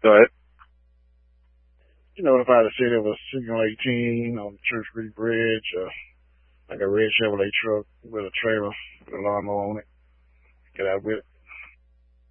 Go ahead. If I'd have said it was Signal 18 on Church Creek Bridge, like a red Chevrolet truck with a trailer with a lawnmower on it, get out with it.